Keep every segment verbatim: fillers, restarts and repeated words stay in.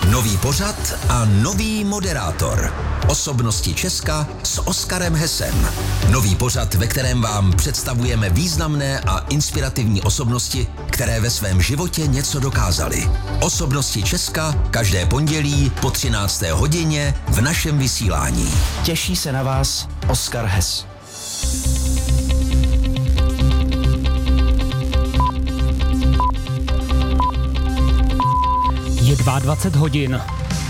Nový pořad a nový moderátor. Osobnosti Česka s Oskarem Hessem. Nový pořad, ve kterém vám představujeme významné a inspirativní osobnosti, které ve svém životě něco dokázaly. Osobnosti Česka každé pondělí po třinácté hodině v našem vysílání. Těší se na vás Oskar Hess. Je dvacet dva hodin.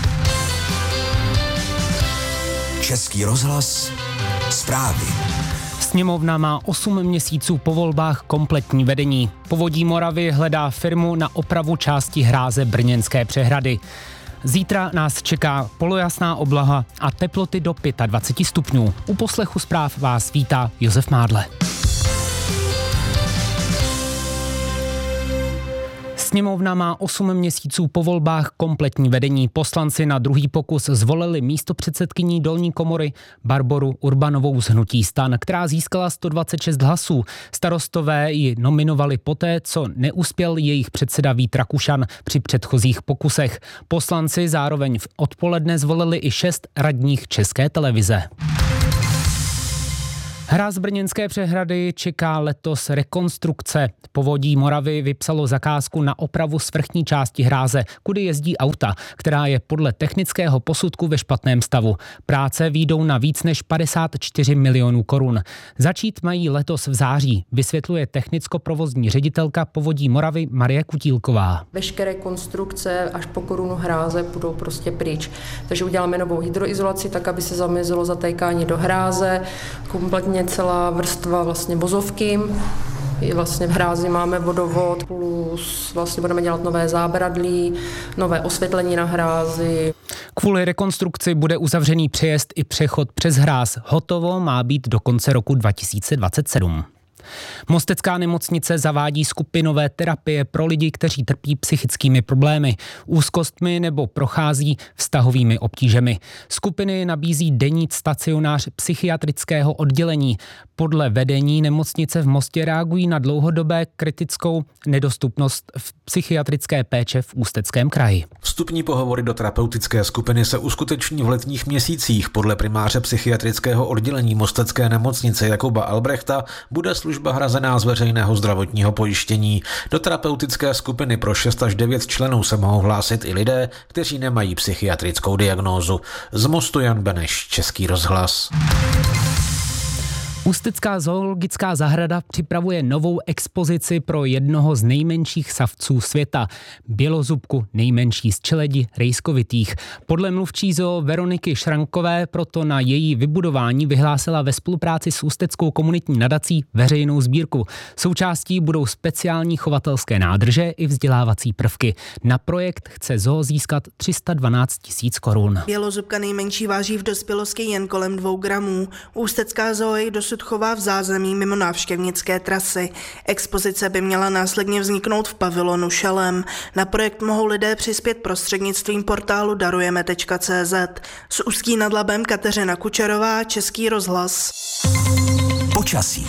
Český rozhlas, zprávy. Sněmovna má osm měsíců po volbách kompletní vedení. Povodí Moravy hledá firmu na opravu části hráze Brněnské přehrady. Zítra nás čeká polojasná obloha a teploty do dvacet pět stupňů. U poslechu zpráv vás vítá Josef Mádle. Sněmovna má osm měsíců po volbách kompletní vedení. Poslanci na druhý pokus zvolili místopředsedkyní dolní komory Barboru Urbanovou z hnutí STAN, která získala sto dvacet šest hlasů. Starostové ji nominovali poté, co neuspěl jejich předseda Vít Rakušan při předchozích pokusech. Poslanci zároveň v odpoledne zvolili i šest radních České televize. Hráz Brněnské přehrady čeká letos rekonstrukce. Povodí Moravy vypsalo zakázku na opravu svrchní části hráze, kudy jezdí auta, která je podle technického posudku ve špatném stavu. Práce výjdou na víc než padesát čtyři milionů korun. Začít mají letos v září, vysvětluje technicko-provozní ředitelka Povodí Moravy Marie Kutílková. Veškeré konstrukce až po korunu hráze budou prostě pryč. Takže uděláme novou hydroizolaci, tak aby se zamezilo zatékání do hráze, kompletně celá vrstva vlastně vozovky. I vlastně v hrázi máme vodovod, plus vlastně budeme dělat nové zábradlí, nové osvětlení na hrázi. Kvůli rekonstrukci bude uzavřený přejezd i přechod přes hráz. Hotovo má být do konce roku dva tisíce dvacet sedm. Mostecká nemocnice zavádí skupinové terapie pro lidi, kteří trpí psychickými problémy, úzkostmi nebo prochází vztahovými obtížemi. Skupiny nabízí denní stacionář psychiatrického oddělení. Podle vedení nemocnice v Mostě reagují na dlouhodobé kritickou nedostupnost v psychiatrické péče v Ústeckém kraji. Vstupní pohovory do terapeutické skupiny se uskuteční v letních měsících. Podle primáře psychiatrického oddělení Mostecké nemocnice Jakuba Albrechta bude služba hrazená z veřejného zdravotního pojištění. Do terapeutické skupiny pro šest až devět členů se mohou hlásit i lidé, kteří nemají psychiatrickou diagnózu. Z Mostu Jan Beneš, Český rozhlas. Ústecká zoologická zahrada připravuje novou expozici pro jednoho z nejmenších savců světa, bělozubku, nejmenší z čeledi rejskovitých. Podle mluvčí zoo Veroniky Šrankové proto na její vybudování vyhlásila ve spolupráci s Ústeckou komunitní nadací veřejnou sbírku. Součástí budou speciální chovatelské nádrže i vzdělávací prvky. Na projekt chce zoo získat tři sta dvanáct tisíc korun. Bělozubka nejmenší váží v dospělosti jen kolem dvou gramů. Ústecká zoo je dosud chová v zázemí mimo návštěvnické trasy. Expozice by měla následně vzniknout v pavilonu Šelem. Na projekt mohou lidé přispět prostřednictvím portálu darujeme tečka cé zet. S Ústí nad Labem Kateřina Kučerová, Český rozhlas. Počasí.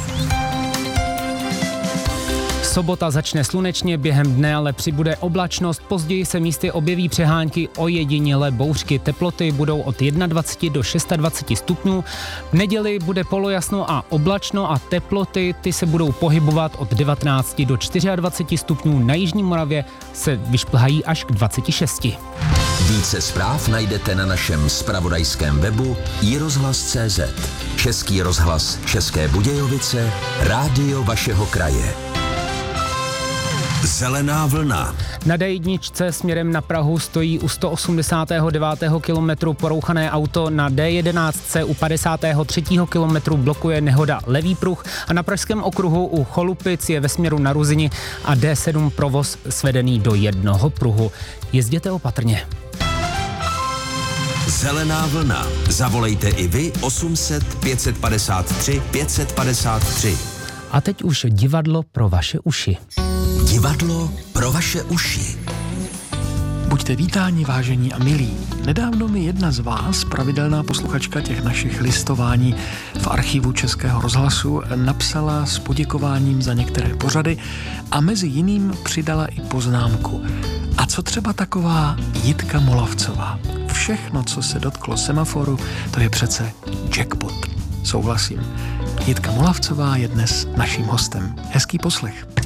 Sobota začne slunečně, během dne ale přibude oblačnost, později se místy objeví přehánky, ojedinělé bouřky. Teploty budou od dvacet jedna do dvacet šest stupňů. V neděli bude polojasno a oblačno a teploty ty se budou pohybovat od devatenáct do dvacet čtyři stupňů. Na jižní Moravě se vyšplhají až k dvaceti šesti. Více zpráv najdete na našem zpravodajském webu i rozhlas tečka cé zet. Český rozhlas České Budějovice, rádio vašeho kraje. Zelená vlna. Na dé jedna směrem na Prahu stojí u sto osmdesátého devátého kilometru porouchané auto, na dé jedenáct u padesátého třetího kilometru blokuje nehoda levý pruh a na pražském okruhu u Cholupic je ve směru na Ruzini a dé sedm provoz svedený do jednoho pruhu. Jezděte opatrně. Zelená vlna. Zavolejte i vy osm set pět set padesát tři pět set padesát tři. A teď už divadlo pro vaše uši. Divadlo pro vaše uši. Buďte vítáni, vážení a milí. Nedávno mi jedna z vás, pravidelná posluchačka těch našich listování v archivu Českého rozhlasu, napsala s poděkováním za některé pořady a mezi jiným přidala i poznámku. A co třeba taková Jitka Molavcová? Všechno, co se dotklo semaforu, to je přece jackpot. Souhlasím. Jitka Molavcová je dnes naším hostem. Hezký poslech.